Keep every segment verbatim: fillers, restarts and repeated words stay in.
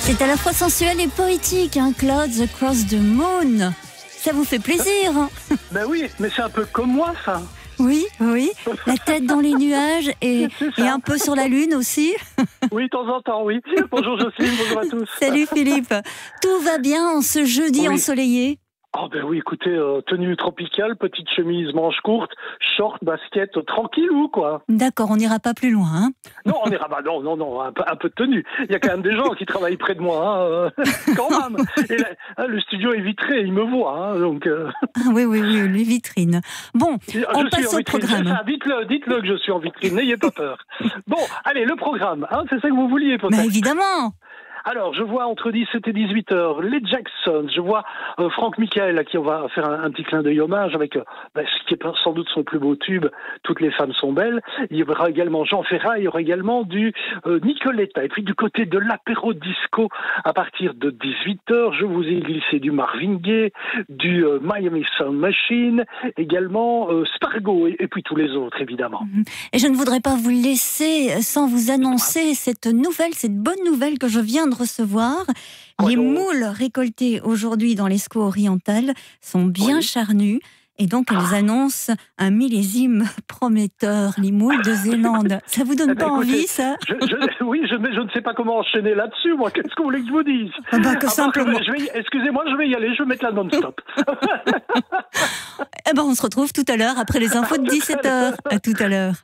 C'est à la fois sensuel et poétique, hein, Clouds Across the Moon. Ça vous fait plaisir, hein? Ben oui, mais c'est un peu comme moi, ça. Oui, oui. La tête dans les nuages et, et un peu sur la lune aussi. Oui, de temps en temps, oui. Bonjour Jocelyne, bonjour à tous. Salut Philippe. Tout va bien en ce jeudi oui. ensoleillé? Oh ben oui, écoutez, euh, tenue tropicale, petite chemise, manche courte, short, basket, euh, tranquillou, quoi. D'accord, on n'ira pas plus loin, hein? Non, on ira pas, non, non, non, un peu, un peu de tenue. Il y a quand même des gens qui travaillent près de moi, hein, euh, quand même. Et là, hein, le studio est vitré, il me voit, hein, donc... Euh... Ah, oui, oui, oui, les vitrines. Bon, je on passe au vitrine. programme. Ça, dites-le, dites-le que je suis en vitrine, n'ayez pas peur. Bon, allez, le programme, hein, c'est ça que vous vouliez, peut-être. Bah évidemment. Alors, je vois entre dix-sept et dix-huit heures les Jacksons. Je vois euh, Franck Michael, à qui on va faire un, un petit clin d'œil hommage avec euh, bah, ce qui est sans doute son plus beau tube, Toutes les femmes sont belles. Il y aura également Jean Ferrat, il y aura également du euh, Nicoletta. Et puis du côté de l'apéro disco, à partir de dix-huit heures, je vous ai glissé du Marvin Gaye, du euh, Miami Sound Machine, également euh, Spargo et, et puis tous les autres, évidemment. Et je ne voudrais pas vous laisser sans vous annoncer cette nouvelle, cette bonne nouvelle que je viens de recevoir. Quoi les donc moules récoltées aujourd'hui dans l'Escaut oriental sont bien oui. charnues et donc elles ah. annoncent un millésime prometteur, les moules de Zélande. Ça vous donne eh ben, pas écoutez, envie, ça je, je, Oui, je, je ne sais pas comment enchaîner là-dessus, moi. Qu'est-ce que vous voulez que je vous dise? ah bah, que ah simplement... je vais, Excusez-moi, je vais y aller, je vais mettre la non-stop. Eh ben, on se retrouve tout à l'heure après les infos de dix-sept heures. À tout à l'heure.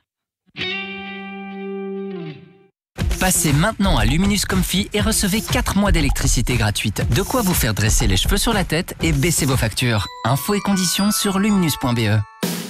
Passez maintenant à Luminus Comfy et recevez quatre mois d'électricité gratuite. De quoi vous faire dresser les cheveux sur la tête et baisser vos factures. Infos et conditions sur luminus point b e.